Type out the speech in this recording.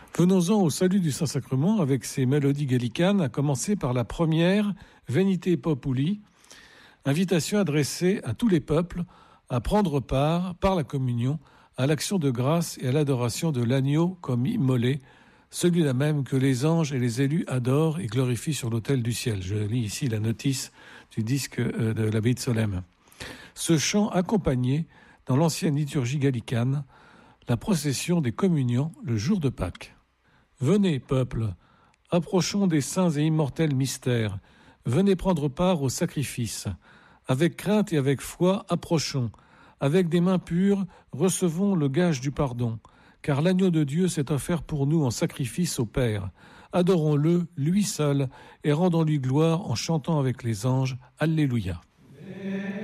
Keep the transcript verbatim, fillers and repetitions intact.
Venons-en au salut du Saint-Sacrement avec ses mélodies gallicanes, à commencer par la première, Venite Populi, invitation adressée à tous les peuples à prendre part, par la communion, à l'action de grâce et à l'adoration de l'agneau comme immolé, celui-là même que les anges et les élus adorent et glorifient sur l'autel du ciel. Je lis ici la notice du disque de l'abbaye de Solesmes. Ce chant accompagnait, dans l'ancienne liturgie gallicane, la procession des communions le jour de Pâques. Venez, peuple, approchons des saints et immortels mystères, venez prendre part au sacrifice. Avec crainte et avec foi, approchons. Avec des mains pures, recevons le gage du pardon, car l'agneau de Dieu s'est offert pour nous en sacrifice au Père. Adorons-le, lui seul, et rendons-lui gloire en chantant avec les anges. Alléluia.